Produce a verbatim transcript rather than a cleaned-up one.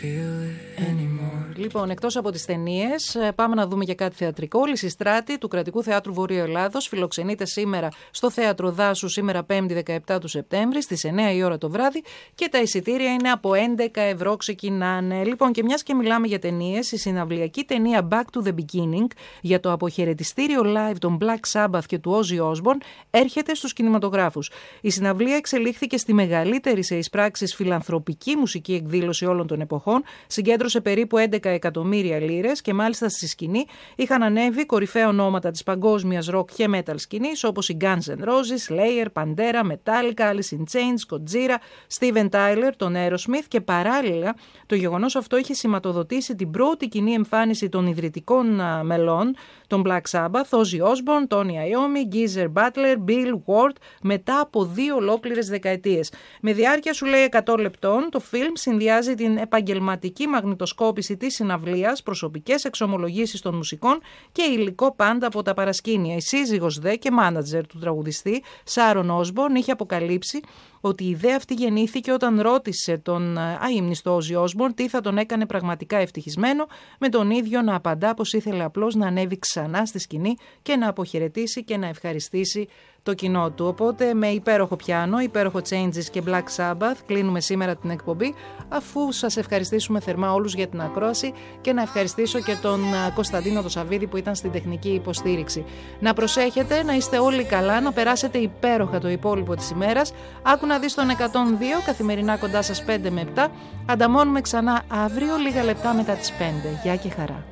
Λοιπόν, εκτός από τις ταινίες, πάμε να δούμε και κάτι θεατρικό. Λυσιστράτη του Κρατικού Θεάτρου Βορείου Ελλάδος φιλοξενείται σήμερα στο Θέατρο Δάσου, σήμερα πέμπτη δεκαεπτά του Σεπτέμβρη, στις εννιά η ώρα το βράδυ, και τα εισιτήρια είναι από έντεκα ευρώ ξεκινάνε. Λοιπόν, και μιας και μιλάμε για ταινίες, η συναυλιακή ταινία Back to the Beginning για το αποχαιρετιστήριο live των Black Sabbath και του Ozzy Osbourne έρχεται στους κινηματογράφους. Η συναυλία εξελίχθηκε στη μεγαλύτερη σε εισπράξεις φιλανθρωπική μουσική εκδήλωση όλων των εποχών, συγκέντρωσε περίπου έντεκα εκατομμύρια λίρες και μάλιστα στη σκηνή είχαν ανέβει κορυφαία ονόματα της παγκόσμιας rock και metal σκηνής όπως οι Guns N' Roses, Slayer, Pantera, Metallica, Alice in Chains, Gojira, Steven Tyler, τον Aerosmith, και παράλληλα το γεγονός αυτό είχε σηματοδοτήσει την πρώτη κοινή εμφάνιση των ιδρυτικών μελών των Black Sabbath, Ozzy Osbourne, Tony Iommi, Geezer Butler, Bill Ward, μετά από δύο ολόκληρες δεκαετίες. Με διάρκεια, σου λέει, εκατό λεπτών, το φιλμ συνδυάζει την επαγγελματική μαγνητοσκόπηση της συναυλίας, προσωπικές εξομολογήσεις των μουσικών και υλικό πάντα από τα παρασκήνια. Η σύζυγος δε και μάνατζερ του τραγουδιστή, Sharon Osbourne, είχε αποκαλύψει ότι η ιδέα αυτή γεννήθηκε όταν ρώτησε τον αείμνηστο Ozzy Osbourne τι θα τον έκανε πραγματικά ευτυχισμένο, με τον ίδιο να απαντά πως ήθελε απλώς να ανέβει ξανά στη σκηνή και να αποχαιρετήσει και να ευχαριστήσει το κοινό του. Οπότε με υπέροχο πιάνο, υπέροχο Changes και Black Sabbath κλείνουμε σήμερα την εκπομπή, αφού σας ευχαριστήσουμε θερμά όλους για την ακρόαση και να ευχαριστήσω και τον Κωνσταντίνο το Σαββίδη που ήταν στην τεχνική υποστήριξη. Να προσέχετε, να είστε όλοι καλά, να περάσετε υπέροχα το υπόλοιπο της ημέρας. Άκου να δεις τον εκατόν δύο, καθημερινά κοντά σας πέντε με επτά. Ανταμώνουμε ξανά αύριο λίγα λεπτά μετά τις πέντε. Γεια και χαρά.